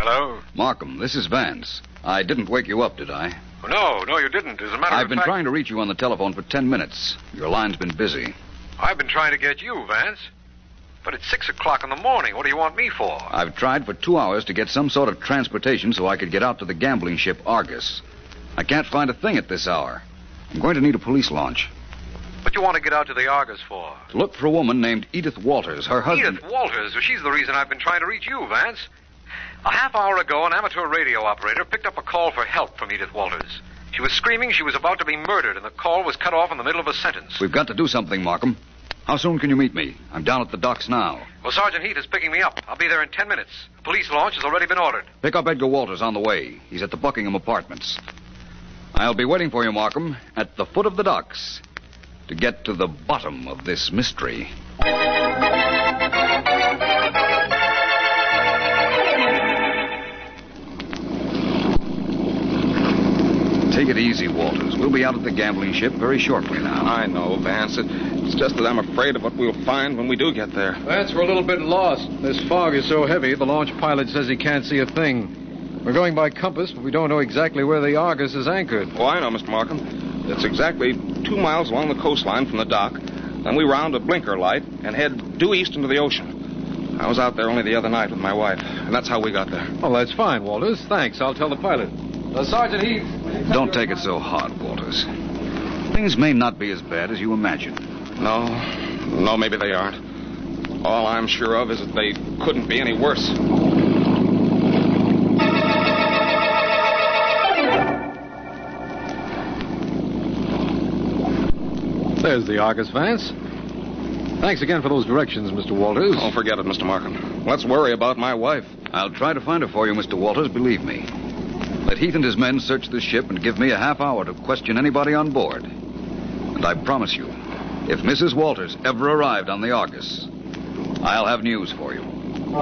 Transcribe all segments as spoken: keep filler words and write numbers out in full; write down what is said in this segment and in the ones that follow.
Hello? Markham, this is Vance. I didn't wake you up, did I? No, no, you didn't. As a matter I've of been fact... trying to reach you on the telephone for ten minutes. Your line's been busy. I've been trying to get you, Vance. But it's six o'clock in the morning. What do you want me for? I've tried for two hours to get some sort of transportation so I could get out to the gambling ship Argus. I can't find a thing at this hour. I'm going to need a police launch. What do you want to get out to the Argus for? To look for a woman named Edith Walters. Her husband... Edith Walters? Well, she's the reason I've been trying to reach you, Vance. A half hour ago, an amateur radio operator picked up a call for help from Edith Walters. She was screaming she was about to be murdered, and the call was cut off in the middle of a sentence. We've got to do something, Markham. How soon can you meet me? I'm down at the docks now. Well, Sergeant Heath is picking me up. I'll be there in ten minutes. A police launch has already been ordered. Pick up Edgar Walters on the way. He's at the Buckingham Apartments. I'll be waiting for you, Markham, at the foot of the docks to get to the bottom of this mystery. Take it easy, Walters. We'll be out at the gambling ship very shortly now. I know, Vance. It's just that I'm afraid of what we'll find when we do get there. Vance, we're a little bit lost. This fog is so heavy, the launch pilot says he can't see a thing. We're going by compass, but we don't know exactly where the Argus is anchored. Oh, I know, Mister Markham. It's exactly two miles along the coastline from the dock. Then we round a blinker light and head due east into the ocean. I was out there only the other night with my wife, and that's how we got there. Oh, that's fine, Walters. Thanks. I'll tell the pilot. Uh, Sergeant Heath. Don't take it so hard, Walters. Things may not be as bad as you imagine. No, no, maybe they aren't. All I'm sure of is that they couldn't be any worse. There's the Argus, Vance. Thanks again for those directions, Mister Walters. Oh, forget it, Mister Markham. Let's worry about my wife. I'll try to find her for you, Mister Walters, believe me. Let Heath and his men search the ship and give me a half hour to question anybody on board. And I promise you, if Missus Walters ever arrived on the Argus, I'll have news for you.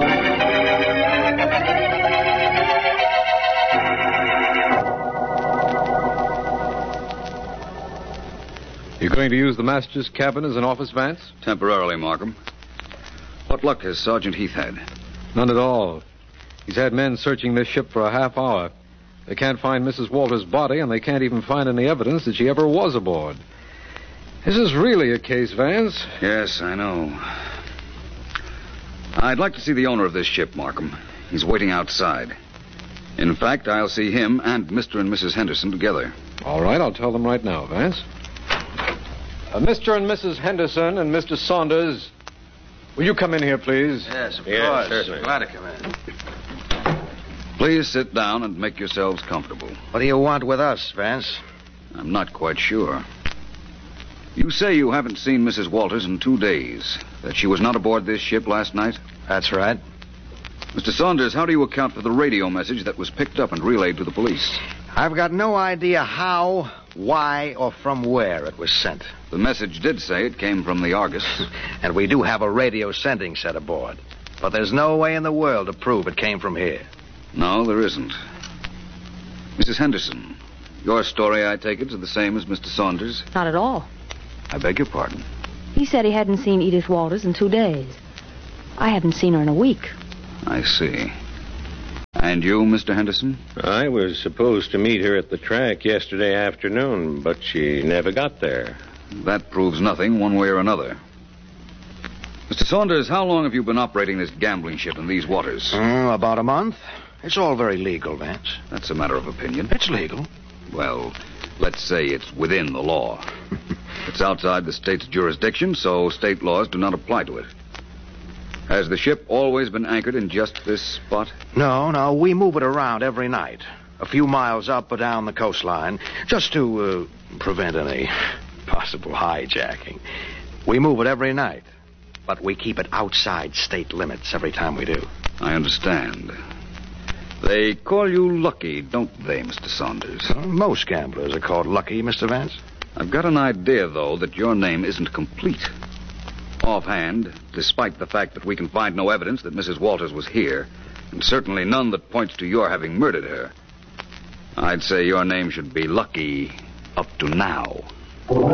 You going to use the master's cabin as an office, Vance? Temporarily, Markham. What luck has Sergeant Heath had? None at all. He's had men searching this ship for a half hour. They can't find Missus Walters' body, and they can't even find any evidence that she ever was aboard. This is really a case, Vance. Yes, I know. I'd like to see the owner of this ship, Markham. He's waiting outside. In fact, I'll see him and Mister and Missus Henderson together. All right, I'll tell them right now, Vance. Uh, Mister and Missus Henderson and Mister Saunders, will you come in here, please? Yes, of Yes, course. certainly. Glad to come in. Please sit down and make yourselves comfortable. What do you want with us, Vance? I'm not quite sure. You say you haven't seen Missus Walters in two days. That she was not aboard this ship last night? That's right. Mister Saunders, how do you account for the radio message that was picked up and relayed to the police? I've got no idea how, why, or from where it was sent. The message did say it came from the Argus. And we do have a radio sending set aboard. But there's no way in the world to prove it came from here. No, there isn't. Missus Henderson, your story, I take it, is the same as Mister Saunders? Not at all. I beg your pardon. He said he hadn't seen Edith Walters in two days. I haven't seen her in a week. I see. And you, Mister Henderson? I was supposed to meet her at the track yesterday afternoon, but she never got there. That proves nothing one way or another. Mister Saunders, how long have you been operating this gambling ship in these waters? Mm, about a month. It's all very legal, Vance. That's a matter of opinion. It's legal. Well, let's say it's within the law. It's outside the state's jurisdiction, so state laws do not apply to it. Has the ship always been anchored in just this spot? No, no, we move it around every night. A few miles up or down the coastline, just to uh, prevent any possible hijacking. We move it every night, but we keep it outside state limits every time we do. I understand. They call you Lucky, don't they, Mister Saunders? Uh, most gamblers are called Lucky, Mister Vance. I've got an idea, though, that your name isn't complete. Offhand, despite the fact that we can find no evidence that Missus Walters was here, and certainly none that points to your having murdered her, I'd say your name should be Lucky up to now.